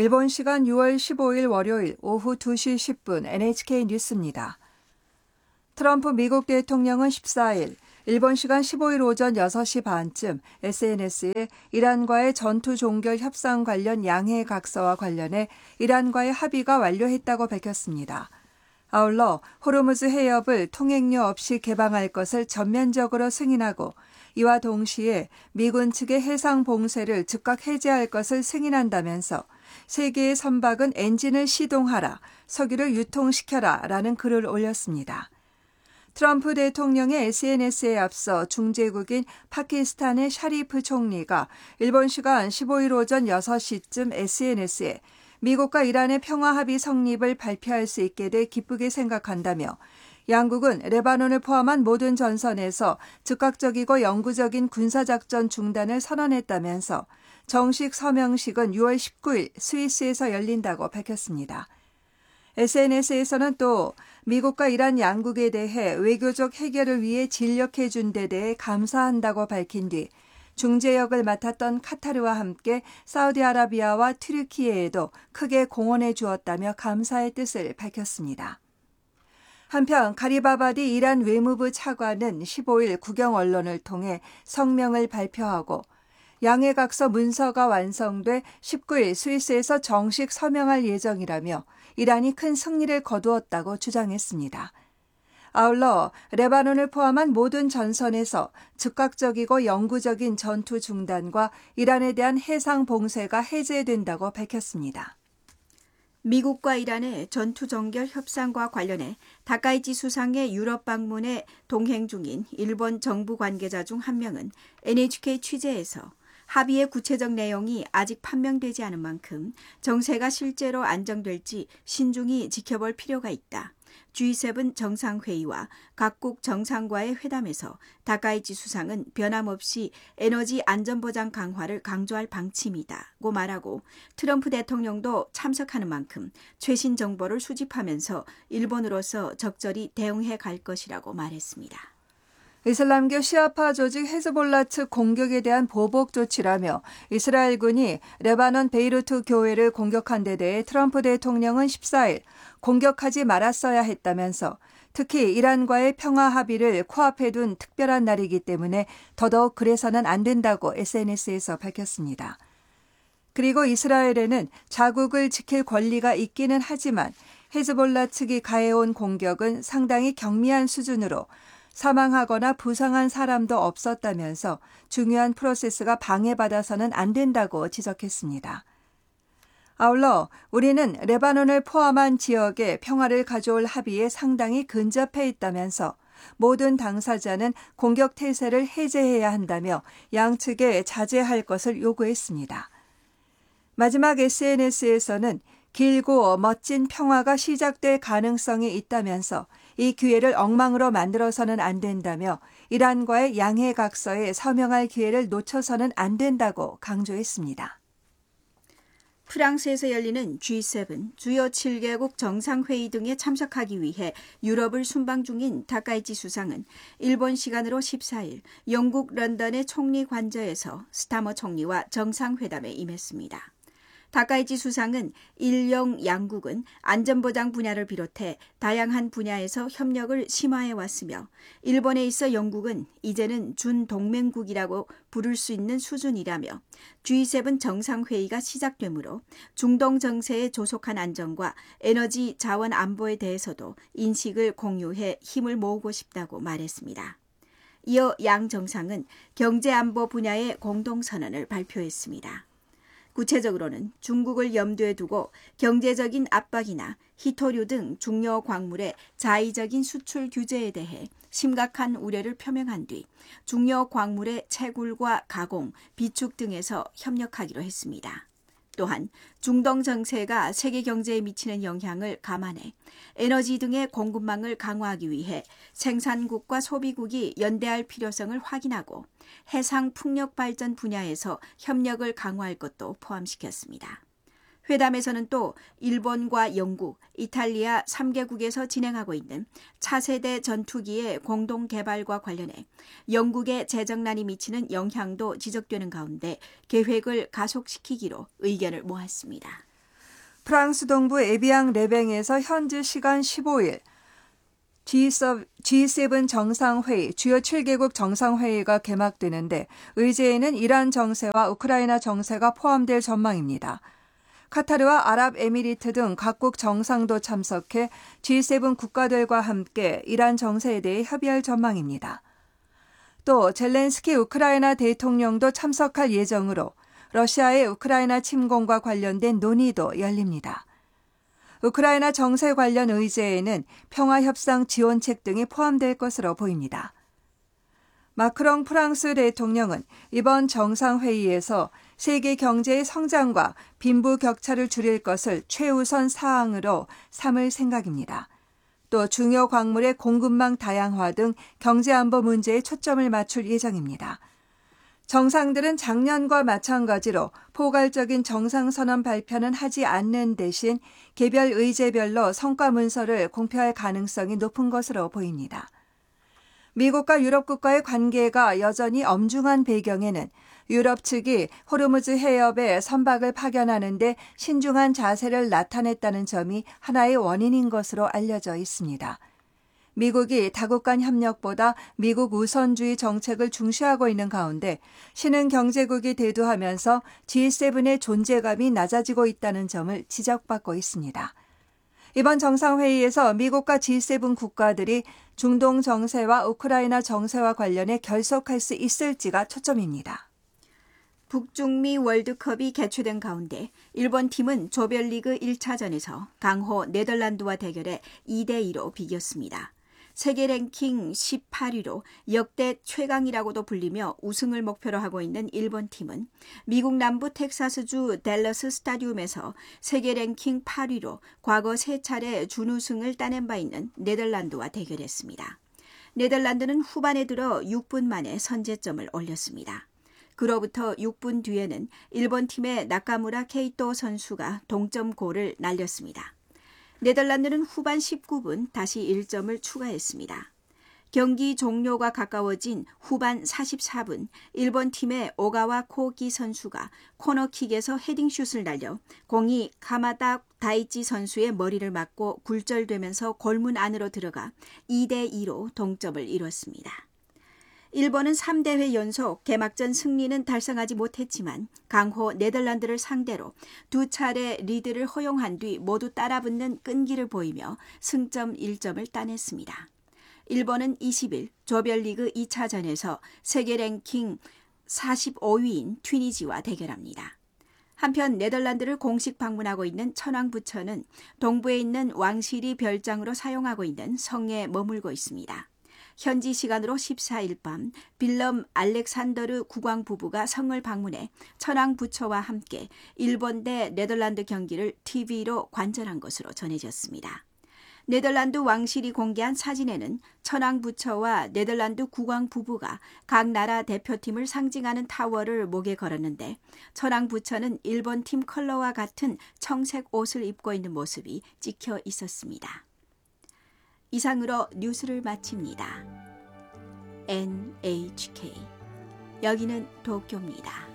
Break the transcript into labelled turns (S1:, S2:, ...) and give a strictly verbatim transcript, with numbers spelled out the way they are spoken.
S1: 일본 시간 유월 십오일 월요일 오후 두 시 십 분 엔에이치케이 뉴스입니다. 트럼프 미국 대통령은 십사일 일본 시간 십오일 오전 여섯 시 반쯤 에스엔에스에 이란과의 전투 종결 협상 관련 양해 각서와 관련해 이란과의 합의가 완료했다고 밝혔습니다. 아울러 호르무즈 해협을 통행료 없이 개방할 것을 전면적으로 승인하고 이와 동시에 미군 측의 해상 봉쇄를 즉각 해제할 것을 승인한다면서 세계의 선박은 엔진을 시동하라, 석유를 유통시켜라 라는 글을 올렸습니다. 트럼프 대통령의 에스엔에스에 앞서 중재국인 파키스탄의 샤리프 총리가 일본 시간 십오일 오전 여섯 시쯤 에스엔에스에 미국과 이란의 평화합의 성립을 발표할 수 있게 돼 기쁘게 생각한다며 양국은 레바논을 포함한 모든 전선에서 즉각적이고 영구적인 군사작전 중단을 선언했다면서 정식 서명식은 유월 십구일 스위스에서 열린다고 밝혔습니다. 에스엔에스에서는 또 미국과 이란 양국에 대해 외교적 해결을 위해 진력해 준 데 대해 감사한다고 밝힌 뒤 중재 역을 맡았던 카타르와 함께 사우디아라비아와 튀르키예에도 크게 공헌해 주었다며 감사의 뜻을 밝혔습니다. 한편 가리바바디 이란 외무부 차관은 십오일 국영 언론을 통해 성명을 발표하고 양해각서 문서가 완성돼 십구일 스위스에서 정식 서명할 예정이라며 이란이 큰 승리를 거두었다고 주장했습니다. 아울러 레바논을 포함한 모든 전선에서 즉각적이고 영구적인 전투 중단과 이란에 대한 해상 봉쇄가 해제된다고 밝혔습니다.
S2: 미국과 이란의 전투 정결 협상과 관련해 다카이치 수상의 유럽 방문에 동행 중인 일본 정부 관계자 중 한 명은 엔에이치케이 취재에서 합의의 구체적 내용이 아직 판명되지 않은 만큼 정세가 실제로 안정될지 신중히 지켜볼 필요가 있다. 지 세븐 정상회의와 각국 정상과의 회담에서 다카이치 수상은 변함없이 에너지 안전보장 강화를 강조할 방침이다고 말하고 트럼프 대통령도 참석하는 만큼 최신 정보를 수집하면서 일본으로서 적절히 대응해 갈 것이라고 말했습니다.
S1: 이슬람교 시아파 조직 헤즈볼라 측 공격에 대한 보복 조치라며 이스라엘군이 레바논 베이루트 교회를 공격한 데 대해 트럼프 대통령은 십사일 공격하지 말았어야 했다면서 특히 이란과의 평화 합의를 코앞에 둔 특별한 날이기 때문에 더더욱 그래서는 안 된다고 에스엔에스에서 밝혔습니다. 그리고 이스라엘에는 자국을 지킬 권리가 있기는 하지만 헤즈볼라 측이 가해온 공격은 상당히 경미한 수준으로 사망하거나 부상한 사람도 없었다면서 중요한 프로세스가 방해받아서는 안 된다고 지적했습니다. 아울러 우리는 레바논을 포함한 지역에 평화를 가져올 합의에 상당히 근접해 있다면서 모든 당사자는 공격 태세를 해제해야 한다며 양측에 자제할 것을 요구했습니다. 마지막 에스엔에스에서는 길고 멋진 평화가 시작될 가능성이 있다면서 이 기회를 엉망으로 만들어서는 안 된다며 이란과의 양해각서에 서명할 기회를 놓쳐서는 안 된다고 강조했습니다.
S2: 프랑스에서 열리는 지 세븐 주요 칠 개국 정상회의 등에 참석하기 위해 유럽을 순방 중인 다카이치 수상은 일본 시간으로 십사일 영국 런던의 총리 관저에서 스타머 총리와 정상회담에 임했습니다. 다카이치 수상은 일영 양국은 안전보장 분야를 비롯해 다양한 분야에서 협력을 심화해 왔으며 일본에 있어 영국은 이제는 준동맹국이라고 부를 수 있는 수준이라며 지 세븐 정상회의가 시작되므로 중동 정세의 조속한 안정과 에너지 자원 안보에 대해서도 인식을 공유해 힘을 모으고 싶다고 말했습니다. 이어 양 정상은 경제안보 분야의 공동선언을 발표했습니다. 구체적으로는 중국을 염두에 두고 경제적인 압박이나 희토류 등 중요 광물의 자의적인 수출 규제에 대해 심각한 우려를 표명한 뒤 중요 광물의 채굴과 가공, 비축 등에서 협력하기로 했습니다. 또한 중동 정세가 세계 경제에 미치는 영향을 감안해 에너지 등의 공급망을 강화하기 위해 생산국과 소비국이 연대할 필요성을 확인하고 해상 풍력 발전 분야에서 협력을 강화할 것도 포함시켰습니다. 회담에서는 또 일본과 영국, 이탈리아 삼 개국에서 진행하고 있는 차세대 전투기의 공동 개발과 관련해 영국의 재정난이 미치는 영향도 지적되는 가운데 계획을 가속시키기로 의견을 모았습니다.
S1: 프랑스 동부 에비앙 레뱅에서 현지 시간 십오일 지 세븐 정상회의, 주요 칠 개국 정상회의가 개막되는데 의제에는 이란 정세와 우크라이나 정세가 포함될 전망입니다. 카타르와 아랍에미리트 등 각국 정상도 참석해 지 세븐 국가들과 함께 이란 정세에 대해 협의할 전망입니다. 또 젤렌스키 우크라이나 대통령도 참석할 예정으로 러시아의 우크라이나 침공과 관련된 논의도 열립니다. 우크라이나 정세 관련 의제에는 평화협상 지원책 등이 포함될 것으로 보입니다. 마크롱 프랑스 대통령은 이번 정상회의에서 세계 경제의 성장과 빈부 격차를 줄일 것을 최우선 사항으로 삼을 생각입니다. 또 중요 광물의 공급망 다양화 등 경제안보 문제에 초점을 맞출 예정입니다. 정상들은 작년과 마찬가지로 포괄적인 정상선언 발표는 하지 않는 대신 개별 의제별로 성과 문서를 공표할 가능성이 높은 것으로 보입니다. 미국과 유럽 국가의 관계가 여전히 엄중한 배경에는 유럽 측이 호르무즈 해협에 선박을 파견하는 데 신중한 자세를 나타냈다는 점이 하나의 원인인 것으로 알려져 있습니다. 미국이 다국 간 협력보다 미국 우선주의 정책을 중시하고 있는 가운데 신흥 경제국이 대두하면서 지 세븐의 존재감이 낮아지고 있다는 점을 지적받고 있습니다. 이번 정상회의에서 미국과 지 세븐 국가들이 중동 정세와 우크라이나 정세와 관련해 결속할 수 있을지가 초점입니다.
S2: 북중미 월드컵이 개최된 가운데 일본 팀은 조별리그 일 차전에서 강호 네덜란드와 대결해 이 대 이로 비겼습니다. 세계 랭킹 십팔 위로 역대 최강이라고도 불리며 우승을 목표로 하고 있는 일본 팀은 미국 남부 텍사스주 댈러스 스타디움에서 세계 랭킹 팔 위로 과거 세 차례 준우승을 따낸 바 있는 네덜란드와 대결했습니다. 네덜란드는 후반에 들어 육 분 만에 선제점을 올렸습니다. 그로부터 육 분 뒤에는 일본 팀의 나카무라 케이토 선수가 동점골을 날렸습니다. 네덜란드는 후반 십구 분 다시 일 점을 추가했습니다. 경기 종료가 가까워진 후반 사십사 분 일본 팀의 오가와 코기 선수가 코너킥에서 헤딩슛을 날려 공이 가마다 다이치 선수의 머리를 맞고 굴절되면서 골문 안으로 들어가 이 대 이로 동점을 이뤘습니다. 일본은 삼 대회 연속 개막전 승리는 달성하지 못했지만 강호 네덜란드를 상대로 두 차례 리드를 허용한 뒤 모두 따라붙는 끈기를 보이며 승점 일 점을 따냈습니다. 일본은 이십 일 조별리그 이 차전에서 세계 랭킹 사십오 위인 튀니지와 대결합니다. 한편 네덜란드를 공식 방문하고 있는 천황부처는 동부에 있는 왕실이 별장으로 사용하고 있는 성에 머물고 있습니다. 현지 시간으로 십사 일 밤 빌럼 알렉산더르 국왕 부부가 성을 방문해 천황 부처와 함께 일본 대 네덜란드 경기를 티비로 관전한 것으로 전해졌습니다. 네덜란드 왕실이 공개한 사진에는 천황 부처와 네덜란드 국왕 부부가 각 나라 대표팀을 상징하는 타워를 목에 걸었는데 천황 부처는 일본 팀 컬러와 같은 청색 옷을 입고 있는 모습이 찍혀 있었습니다. 이상으로 뉴스를 마칩니다. 엔 에이치 케이 여기는 도쿄입니다.